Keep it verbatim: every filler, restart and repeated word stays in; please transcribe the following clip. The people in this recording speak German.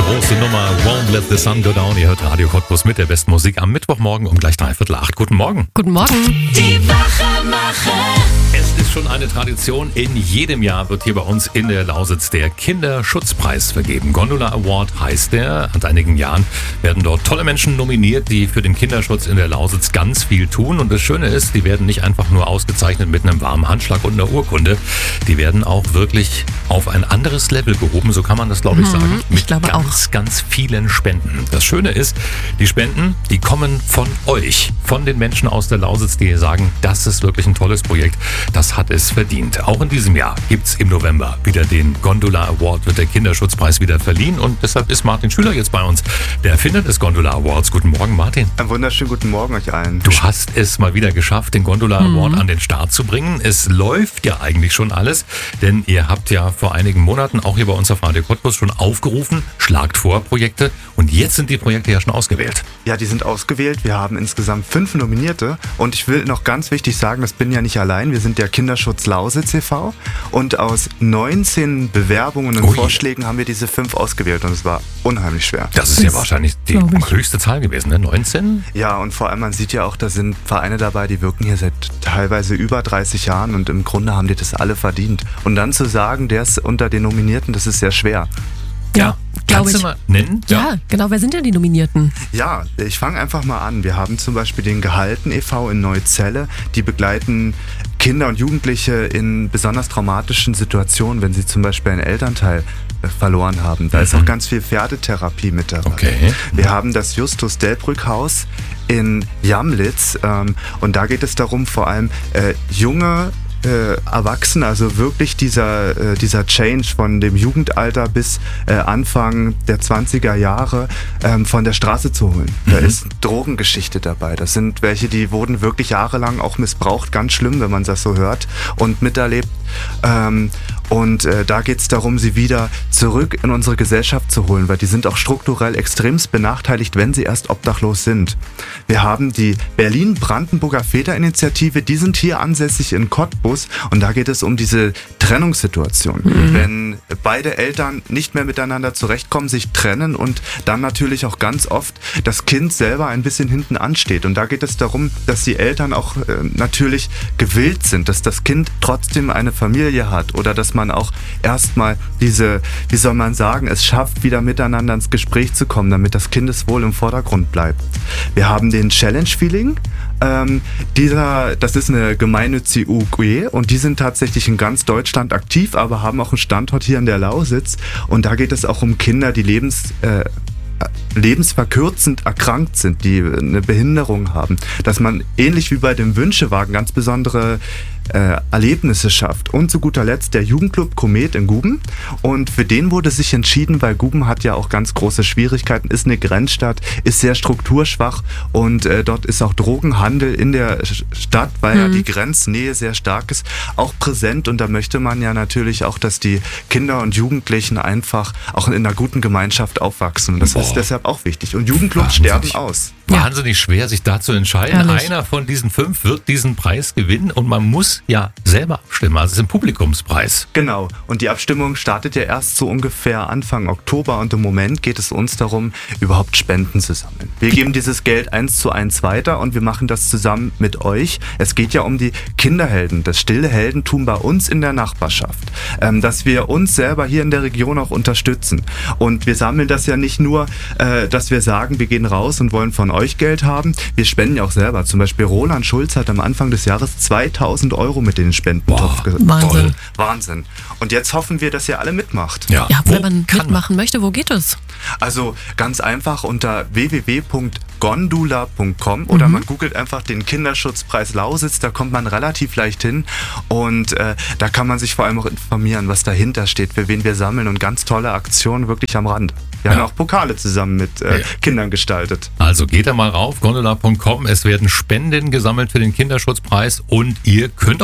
Große Nummer, Won't Let the Sun Go Down. Ihr hört Radio Cottbus mit der besten Musik am Mittwochmorgen um gleich dreiviertel acht. Guten Morgen. Guten Morgen. Die Wachmacher. Es ist schon eine Tradition. In jedem Jahr wird hier bei uns in der Lausitz der Kinderschutzpreis vergeben. Gondola Award heißt der. Seit einigen Jahren werden dort tolle Menschen nominiert, die für den Kinderschutz in der Lausitz ganz viel tun. Und das Schöne ist, die werden nicht einfach nur ausgezeichnet mit einem warmen Handschlag und einer Urkunde. Die werden auch wirklich auf ein anderes Level gehoben, so kann man das, glaube ich, sagen. Mhm, ich mit glaube ganz, auch. ganz vielen Spenden. Das Schöne ist, die Spenden, die kommen von euch, von den Menschen aus der Lausitz, die sagen, das ist wirklich ein tolles Projekt, das hat es verdient. Auch in diesem Jahr gibt's im November wieder den Gondola Award, wird der Kinderschutzpreis wieder verliehen und deshalb ist Martin Schüler jetzt bei uns, der Erfinder des Gondola Awards. Guten Morgen, Martin. Einen wunderschönen guten Morgen euch allen. Du hast es mal wieder geschafft, den Gondola Award mhm. an den Start zu bringen. Es läuft ja eigentlich schon alles, denn ihr habt ja vor einigen Monaten auch hier bei uns auf Radio Cottbus schon aufgerufen, schlagt vor Projekte und jetzt sind die Projekte ja schon ausgewählt. Ja, die sind ausgewählt. Wir haben insgesamt fünf Nominierte und ich will noch ganz wichtig sagen, das bin ja nicht allein. Wir sind der Kinderschutz Lausitz e V und aus neunzehn Bewerbungen und Ui. Vorschlägen haben wir diese fünf ausgewählt und es war unheimlich schwer. Das ist ja wahrscheinlich die höchste Zahl gewesen, ne? neunzehn? Ja, und vor allem, man sieht ja auch, da sind Vereine dabei, die wirken hier seit teilweise über dreißig Jahren und im Grunde haben die das alle verdient. Und dann zu sagen, der ist unter den Nominierten, das ist sehr schwer. Ja, glaube Kannst ich. du mal nennen? Ja, genau. Wer sind denn die Nominierten? Ja, ich fange einfach mal an. Wir haben zum Beispiel den Gehalten e V in Neuzelle. Die begleiten Kinder und Jugendliche in besonders traumatischen Situationen, wenn sie zum Beispiel einen Elternteil äh, verloren haben. Da mhm. ist auch ganz viel Pferdetherapie mit dabei. Okay. Wir haben das Justus Delbrück Haus in Jamlitz ähm, und da geht es darum, vor allem äh, junge Äh, Erwachsene, also wirklich dieser, äh, dieser Change von dem Jugendalter bis äh, Anfang der zwanziger Jahre ähm, von der Straße zu holen. Mhm. Da ist Drogengeschichte dabei. Das sind welche, die wurden wirklich jahrelang auch missbraucht, ganz schlimm, wenn man das so hört und miterlebt. Ähm, und äh, da geht es darum, sie wieder zurück in unsere Gesellschaft zu holen, weil die sind auch strukturell extremst benachteiligt, wenn sie erst obdachlos sind. Wir haben die Berlin-Brandenburger Väterinitiative, die sind hier ansässig in Cottbus und da geht es um diese Trennungssituation. Mhm. Wenn beide Eltern nicht mehr miteinander zurechtkommen, sich trennen und dann natürlich auch ganz oft das Kind selber ein bisschen hinten ansteht. Und da geht es darum, dass die Eltern auch äh, natürlich gewillt sind, dass das Kind trotzdem eine Familie hat oder dass man auch erstmal diese, wie soll man sagen, es schafft, wieder miteinander ins Gespräch zu kommen, damit das Kindeswohl im Vordergrund bleibt. Wir haben den Challenge Feeling. Ähm, dieser, das ist eine gemeinnützige U G und die sind tatsächlich in ganz Deutschland aktiv, aber haben auch einen Standort hier in der Lausitz und da geht es auch um Kinder, die lebens, äh, lebensverkürzend erkrankt sind, die eine Behinderung haben, dass man ähnlich wie bei dem Wünschewagen ganz besondere äh, Erlebnisse schafft. Und zu guter Letzt der Jugendclub Komet in Guben und für den wurde sich entschieden, weil Guben hat ja auch ganz große Schwierigkeiten, ist eine Grenzstadt, ist sehr strukturschwach und äh, dort ist auch Drogenhandel in der Stadt, weil mhm. ja die Grenznähe sehr stark ist, auch präsent und da möchte man ja natürlich auch, dass die Kinder und Jugendlichen einfach auch in einer guten Gemeinschaft aufwachsen und das Boah. ist deshalb auch wichtig. Und Jugendclubs sterben aus. Wahnsinnig schwer, sich da zu entscheiden. Ehrlich? Einer von diesen fünf wird diesen Preis gewinnen und man muss ja selber abstimmen. Also es ist ein Publikumspreis. Genau. Und die Abstimmung startet ja erst so ungefähr Anfang Oktober und im Moment geht es uns darum, überhaupt Spenden zu sammeln. Wir geben dieses Geld eins zu eins weiter und wir machen das zusammen mit euch. Es geht ja um die Kinderhelden, das stille Heldentum bei uns in der Nachbarschaft. Ähm, dass wir uns selber hier in der Region auch unterstützen. Und wir sammeln das ja nicht nur, äh, dass wir sagen, wir gehen raus und wollen von euch Geld haben. Wir spenden ja auch selber. Zum Beispiel Roland Schulz hat am Anfang des Jahres zweitausend Euro mit den Spendentopf gebracht. Wahnsinn. Wahnsinn. Und jetzt hoffen wir, dass ihr alle mitmacht. Ja, ja wenn man mitmachen möchte, wo geht es? Also ganz einfach unter w w w punkt gondula punkt com oder mhm. man googelt einfach den Kinderschutzpreis Lausitz, da kommt man relativ leicht hin und äh, da kann man sich vor allem auch informieren, was dahinter steht, für wen wir sammeln und ganz tolle Aktionen wirklich am Rand. Wir ja. haben auch Pokale zusammen mit äh, ja. Kindern gestaltet. Also geht da mal rauf, gondola punkt com, es werden Spenden gesammelt für den Kinderschutzpreis und ihr könnt